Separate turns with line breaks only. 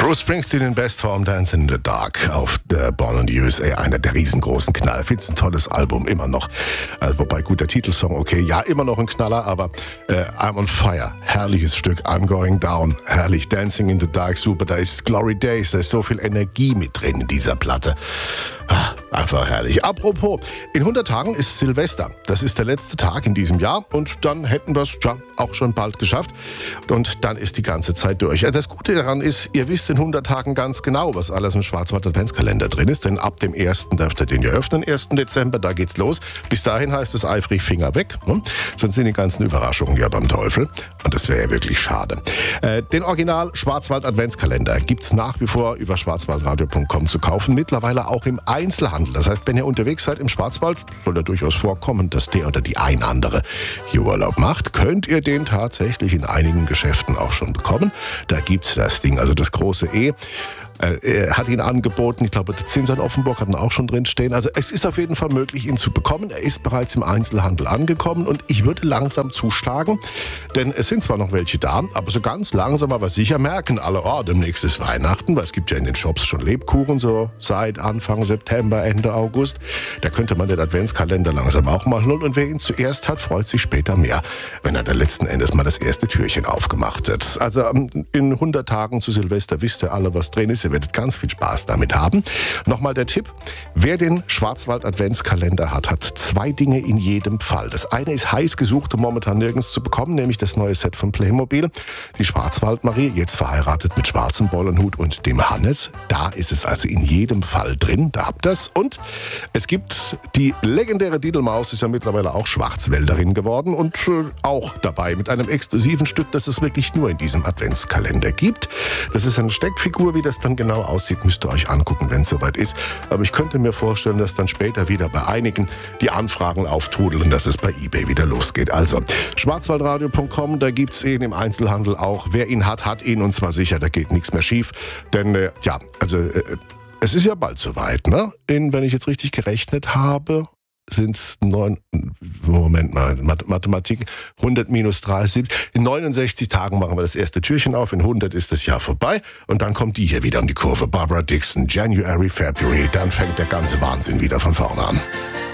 Bruce Springsteen in Bestform, Dancing in the Dark auf der Born in the USA, einer der riesengroßen Knaller. Ich finde es ein tolles Album, immer noch. Also, wobei, gut, der Titelsong, okay, ja, immer noch ein Knaller, aber I'm on Fire, herrliches Stück, I'm Going Down, herrlich, Dancing in the Dark, super, da ist Glory Days, da ist so viel Energie mit drin in dieser Platte. Einfach herrlich. Apropos, in 100 Tagen ist Silvester. Das ist der letzte Tag in diesem Jahr und dann hätten wir es ja auch schon bald geschafft und dann ist die ganze Zeit durch. Das Gute daran ist, ihr wisst in 100 Tagen ganz genau, was alles im Schwarzwald Adventskalender drin ist, denn ab dem 1. dürft ihr den ja öffnen, 1. Dezember, da geht's los. Bis dahin heißt es eifrig Finger weg, ne? Sonst sind die ganzen Überraschungen ja beim Teufel und das wäre ja wirklich schade. Den Original Schwarzwald Adventskalender gibt's nach wie vor über schwarzwaldradio.com zu kaufen, mittlerweile auch im Einzelhandel. Das heißt, wenn ihr unterwegs seid im Schwarzwald, soll ja durchaus vorkommen, dass der oder die ein andere hier Urlaub macht, könnt ihr den tatsächlich in einigen Geschäften auch schon bekommen. Da gibt's das Ding, also das große E. Er hat ihn angeboten, ich glaube, der Zins in Offenburg hat ihn auch schon drin stehen. Also es ist auf jeden Fall möglich, ihn zu bekommen. Er ist bereits im Einzelhandel angekommen und ich würde langsam zuschlagen, denn es sind zwar noch welche da, aber so ganz langsam, aber sicher merken alle, oh, demnächst ist Weihnachten, weil es gibt ja in den Shops schon Lebkuchen, so seit Anfang September, Ende August. Da könnte man den Adventskalender langsam auch mal holen und wer ihn zuerst hat, freut sich später mehr, wenn er dann letzten Endes mal das erste Türchen aufgemacht hat. Also in 100 Tagen zu Silvester wisst ihr alle, was drin ist. Ihr werdet ganz viel Spaß damit haben. Nochmal der Tipp, wer den Schwarzwald Adventskalender hat 2 Dinge in jedem Fall. Das eine ist heiß gesucht und momentan nirgends zu bekommen, nämlich das neue Set von Playmobil. Die Schwarzwaldmarie, jetzt verheiratet mit schwarzem Bollenhut und dem Hannes. Da ist es also in jedem Fall drin, da habt ihr es. Und es gibt die legendäre Didelmaus, ist ja mittlerweile auch Schwarzwälderin geworden und auch dabei mit einem exklusiven Stück, das es wirklich nur in diesem Adventskalender gibt. Das ist eine Steckfigur, wie das dann genau aussieht, müsst ihr euch angucken, wenn es soweit ist. Aber ich könnte mir vorstellen, dass dann später wieder bei einigen die Anfragen auftrudeln, dass es bei eBay wieder losgeht. Also schwarzwaldradio.com, da gibt's ihn im Einzelhandel auch. Wer ihn hat, hat ihn und zwar sicher, da geht nichts mehr schief. Denn es ist ja bald soweit, ne? Wenn ich jetzt richtig gerechnet habe, sind es 100 minus 30. In 69 Tagen machen wir das erste Türchen auf, in 100 ist das Jahr vorbei und dann kommt die hier wieder um die Kurve. Barbara Dixon, January, February, dann fängt der ganze Wahnsinn wieder von vorne an.